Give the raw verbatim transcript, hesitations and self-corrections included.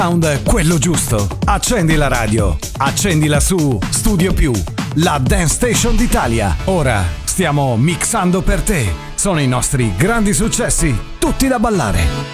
Sound quello giusto. Accendi la radio, accendila su Studio Più, la Dance Station d'Italia. Ora stiamo mixando per te. Sono i nostri grandi successi, tutti da ballare.